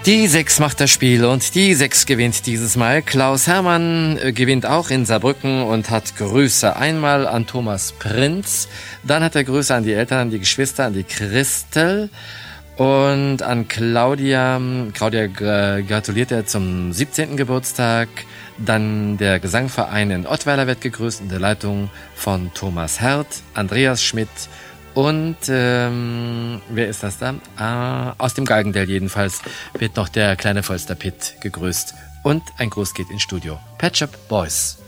Die 6 macht das Spiel und die 6 gewinnt dieses Mal. Klaus Hermann gewinnt auch in Saarbrücken und hat Grüße einmal an Thomas Prinz, dann hat er Grüße an die Eltern, an die Geschwister, an die Christel und an Claudia. Claudia gratuliert er zum 17. Geburtstag. Dann der Gesangverein in Ottweiler wird gegrüßt in der Leitung von Thomas Hert, Andreas Schmidt und wer ist das da? Aus dem Galgendell jedenfalls wird noch der kleine Volster Pitt gegrüßt. Und ein Gruß geht ins Studio. Patch Up Boys.